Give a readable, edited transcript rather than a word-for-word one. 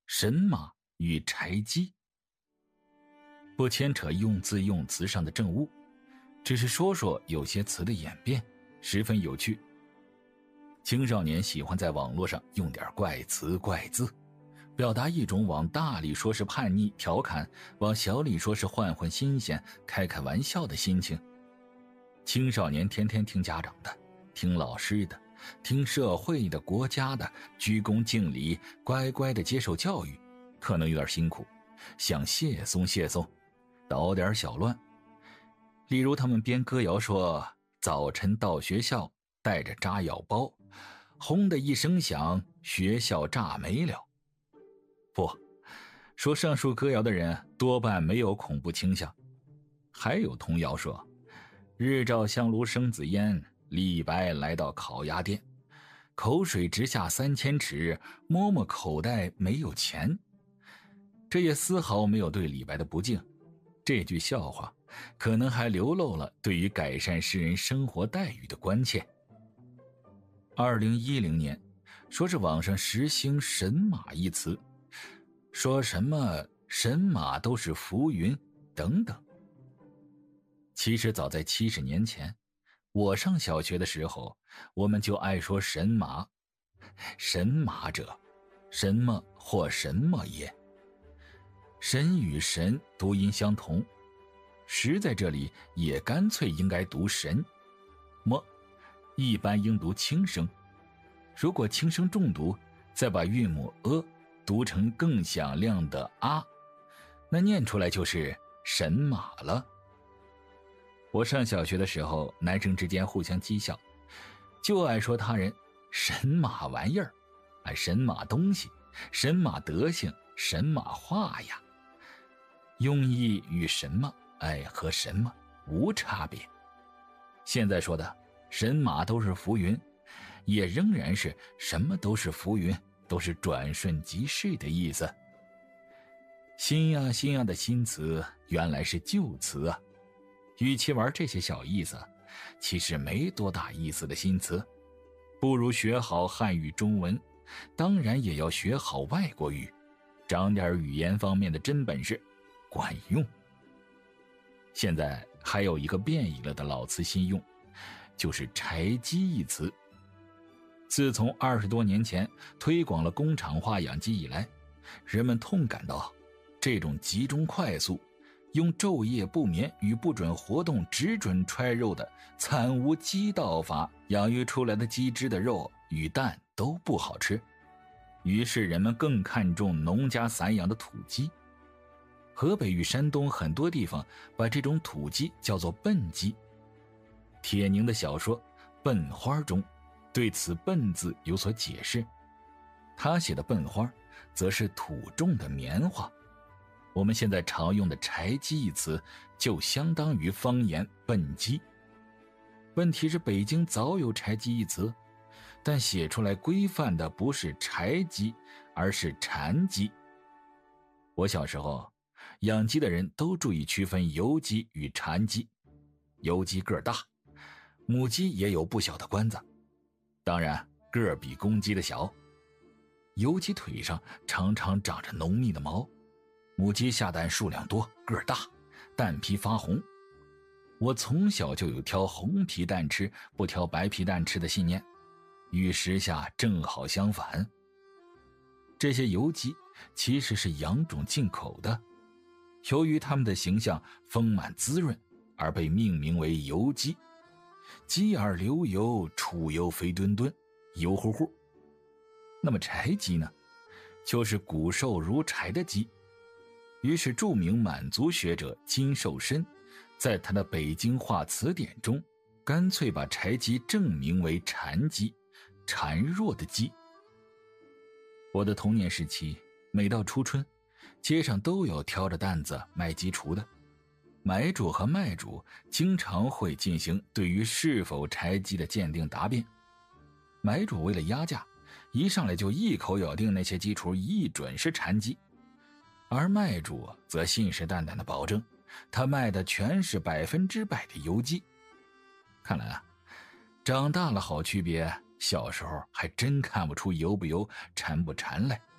神马与柴鸡。不牵扯用字用词上的政务，只是说说有些词的演变，十分有趣。青少年喜欢在网络上用点怪词怪字，表达一种往大里说是叛逆调侃，往小里说是换换新鲜开开玩笑的心情。青少年天天听家长的，听老师的，听社会的，国家的，鞠躬敬礼，乖乖的接受教育，可能有点辛苦，想谢松谢松，捣点小乱。例如他们编歌谣说，早晨到学校带着炸药包，轰的一声响，学校炸没了。不，说上述歌谣的人多半没有恐怖倾向。还有童谣说，日照香炉生紫烟，李白来到烤鸭店，口水直下3000尺，摸摸口袋没有钱。这也丝毫没有对李白的不敬，这句笑话可能还流露了对于改善世人生活待遇的关切。2010年，说是网上实行神马一词，说什么神马都是浮云等等。其实早在70年前，我上小学的时候，我们就爱说神马。神马者，什么或什么也。神与神读音相同，实在这里也干脆应该读神。么一般应读轻声，如果轻声重读，再把韵母读成更响亮的啊，那念出来就是神马了。我上小学的时候，男生之间互相讥笑，就爱说他人神马玩意儿，神马东西，神马德行，神马话呀。用意与什么和什么无差别。现在说的神马都是浮云，也仍然是什么都是浮云，都是转瞬即逝的意思。新呀新呀的新词原来是旧词啊。与其玩这些小意思，其实没多大意思的新词，不如学好汉语中文，当然也要学好外国语，长点语言方面的真本事，管用。现在还有一个变异了的老词新用，就是柴鸡一词。自从20多年前推广了工厂化养鸡以来，人们痛感到这种集中快速，用昼夜不眠与不准活动只准揣肉的惨无鸡道法养育出来的鸡只的肉与蛋都不好吃，于是人们更看重农家散养的土鸡。河北与山东很多地方把这种土鸡叫做笨鸡。铁凝的小说《笨花》中对此笨字有所解释，他写的笨花则是土种的棉花。我们现在常用的柴鸡一词就相当于方言笨鸡。问题是北京早有柴鸡一词，但写出来规范的不是柴鸡，而是蝉鸡。我小时候养鸡的人都注意区分油鸡与蝉鸡。油鸡个儿大，母鸡也有不小的关子，当然个儿比公鸡的小。油鸡腿上常常长着浓密的毛，母鸡下蛋数量多，个儿大，蛋皮发红。我从小就有挑红皮蛋吃不挑白皮蛋吃的信念，与时下正好相反。这些油鸡其实是养种进口的，由于它们的形象丰满滋润而被命名为油鸡。鸡儿流油，出油肥墩墩，油乎乎。那么柴鸡呢，就是骨瘦如柴的鸡。于是著名满族学者金寿申在他的北京话词典中干脆把柴鸡正名为蝉鸡，孱弱的鸡。我的童年时期，每到初春，街上都有挑着担子卖鸡雏的，买主和卖主经常会进行对于是否柴鸡的鉴定答辩。买主为了压价，一上来就一口咬定那些鸡雏一准是蝉鸡，而卖主则信誓旦旦地保证他卖的全是100%的油鸡。看来啊，长大了好区别，小时候还真看不出油不油，馋不馋来。